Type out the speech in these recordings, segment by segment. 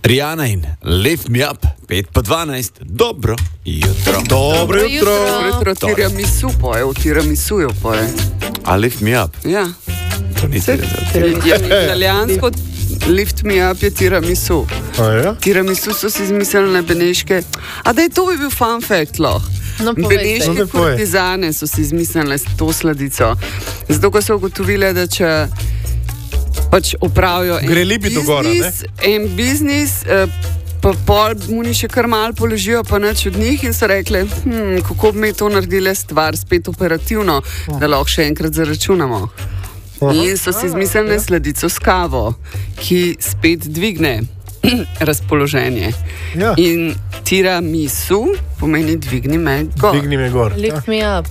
Rihanna in Lift Me Up, 5:12, dobro jutro. Dobro jutro. Tiramisu poje, v tiramisuju poje. A Lift Me Up? Ja. To ni Italijansko Lift Me Up je tiramisu. Ja? Tiramisu so si izmislili beneške. A da je to bi bil fun fact, loh. No, Beneške kurtizane so si izmislili to sladico. Zato, ko so ugotovili, da če pač opravijo en biznis, pa pol mu ni še kar malo položijo, pa nič od njih in so rekli, kako bi mi to naredili stvar spet operativno, da lahko še enkrat zaračunamo. In so si izmislili sladico s kavo, ki spet dvigne razpoloženje. Ja. In tiramisu pomeni dvigni me gor. Dvigni me gor. Lift me up.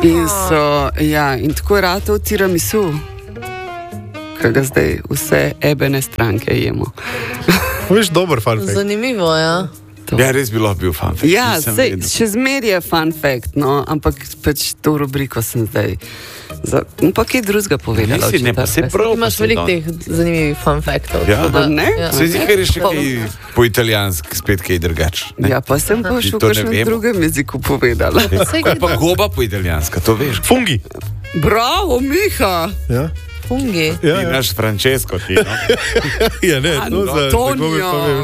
In tako je rato tiramisu, ki ga zdaj vse ebene stranke jemo. Veš, dober fun fact. Zanimivo, ja. Ja, res bi lahko bil fun fact. Ja, še zmeraj je fun fact, no, ampak pač to rubriko sem zdaj. Pa kaj drugega povedala? Imaš veliko teh zanimivih fun factov. Ja, se zdi, ker je še kaj po italijanski, spet kaj drugač. Ja, pa sem pa še v kakšnem drugem jeziku povedala. Kaj je pa goba po italijanska, to veš? Fungi. Bravo, Miha! Ja. Fungi. Ja. Ti naš Francesco, ti, no? Ja, ne, to za gobe pa vem.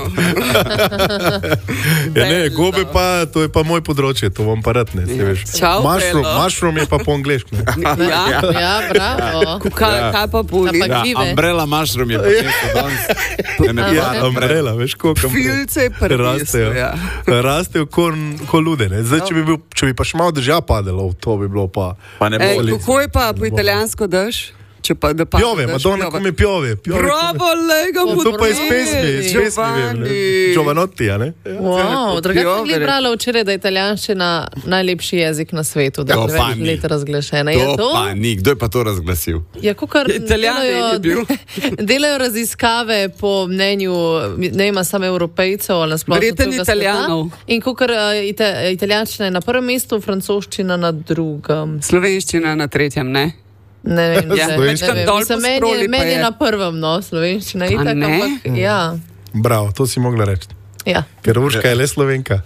Ja, ne, gobe pa, to je pa moj področje, to vam pa rad ne, se veš. Čau, Mushroom je pa po angleško, ne? Ja, bravo. Kaj pa boli? Ja, umbrella mushroom je pa testo danes. Ja, umbrella, veš, koliko Filce je prvisto, ja. Rastejo ko lude, ne? Zdaj, če bi pa še malo dežja padelo, to bi bilo pa... Kako je pa po italijansko dež? Piove, Madonna come piove. Bravo, lega, to pa je iz pesmi, Giovanotti, ne? Wow, drugače je brala včeraj, da je italijanščina najlepši jezik na svetu, da je več let razglašena. To pa ni, kdo je pa to razglasil? Ja, kakor delajo raziskave po mnenju, ne ima samo Evropejcev, ali nasploh verjetno Italijanov. In kakor italijanščina je na prvem mestu, francoščina na drugem. Slovenščina na tretjem, ne? Ne vem, meni je na prvem, no, slovenščina itak, ampak, ja. Bravo, to si mogla reči. Ja. Ker Urška je le Slovenka.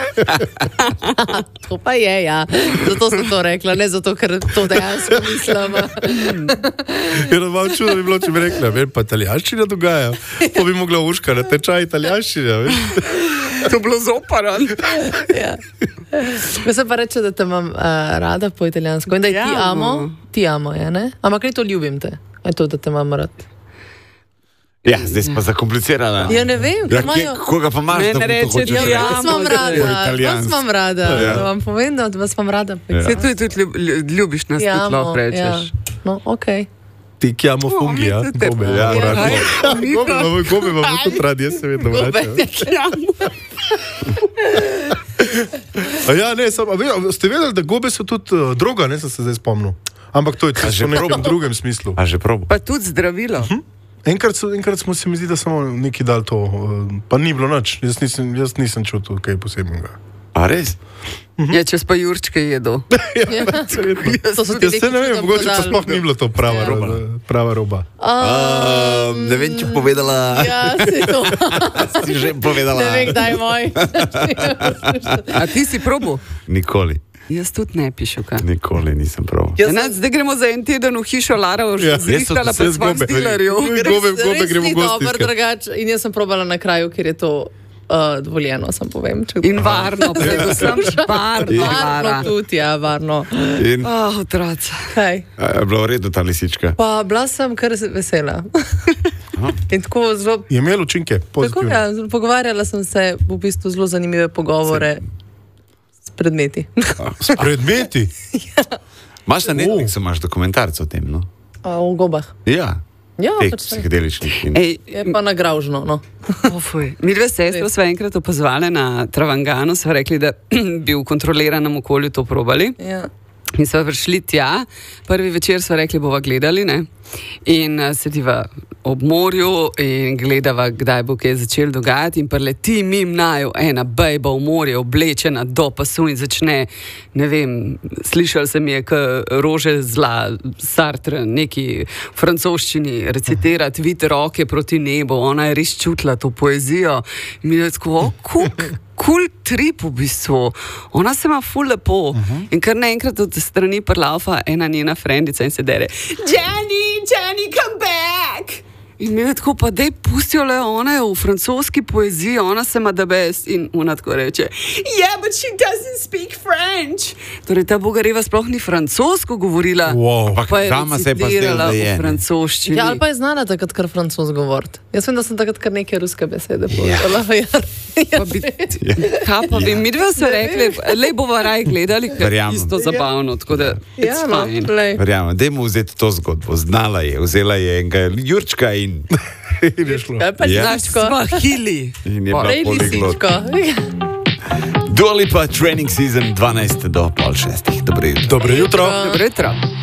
To pa je, ja. Zato sem to rekla, ne zato, ker to dejansko mislim. Jer malo čudo bi bilo, če bi rekla, pa italijanščina dogaja. To bi mogla Urška na tečaj italijanščina, veš. To je bilo zoparan. Ja. Mislim pa reče, da te imam rada po italijansko. In da je ti amo, je, ne? Ampak kaj to ljubim te? Je to, da te imam rad? Ja, zdaj si pa zakomplicirala. Ja, ne vem, kaj imajo... Koga pa imaš, da ne to hočeš reči? Vas imam rada. Da vam povem, da vas imam rada. Se tudi ljubiš nas, tudi lahko rečeš. No, okej. Ti chiamo fungi, ja? Gobe, ja. Gobe imamo tudi radi, jaz se vedno vračam. Gobe te chiamo. Ja, ne, ste vedeli, da gobe so tudi droga, ne, sem se zdaj spomnil. Ampak to je v nekem drugem smislu. A že probo? Pa tudi zdravilo. Enkrat smo se mi zdi, da samo neki dal to, pa ni bilo nič. Jaz nisem čutil kaj posebnega. A res? Ja, če pa Jurčke jedo. Jaz se ne vem, mogoče pa sploh ni bilo to prava roba. Ne vem, če povedala... Ja, si to. Si že povedala... Ne vem, kdaj moj. A ti si probo? Nikoli. Jaz tudi ne pišu, kaj? Nikoli nisem prav. Zdaj gremo za en teden v hišo Lara, zrihtala pa svam stilarju. Gobe gremo gosti. In jaz sem probala na kraju, kjer je to dovoljeno, sem povem. In varno, predvsem varno. Varno tudi, ja, varno. Otraca. Kaj? Je bilo v redu ta lisička? Pa bila sem kar vesela. In tako zelo... Je imel učinke, pozitivne. Tako, ja, pogovarjala sem se v bistvu zelo zanimive pogovore. Predmeti. S predmeti? Ja. Imaš na Netflixu, imaš dokumentarc o tem, no? V gobah. Ja. Ja, pač psihedeličnih. Je pa nagravžno, no. Mi dve sestro sva enkrat opazovali na Travanganu, sva rekli, da bi v kontroliranem okolju to probali. Ja. In smo prišli tja, prvi večer smo rekli, bova gledali, ne? In sediva ob morju in gledava, kdaj bo kaj začel dogajati in preleti mim naju ena bejba v morje, oblečena do pasu in začne, ne vem, slišal se mi je, rože zla, Sartre, neki francoščini recitirati, vidite roke proti nebu, ona je res čutila to poezijo. In mi je tako, cool trip v bistvu. Ona se ima ful lepo. In kar naenkrat od strani prlaufa ena njena frendica in se dere, Jenny, come back! In mi je tako, pa dej pustijo le one v francoski poeziji, ona se ima da best in ona tako reče, yeah, but she doesn't speak French. Torej, ta Bogareva sploh ni francosko govorila, pa je recitirala v francoščini. Ja, ali pa je znala takrat kar francoz govoriti. Jaz vem, da sem takrat kar neke ruske besede povedala. Kaj pa bi, mi dve so rekli, lej bova raj gledali, ker je isto zabavno, tako da it's fine. Verjamem, dajmo vzeti to zgodbo. Znala je, vzela je enega Jurčka in je šlo. Svahili. In je bila poliglot. Dua Lipa, Training Season 12 do 5:30. Dobro jutro. Dobro jutro.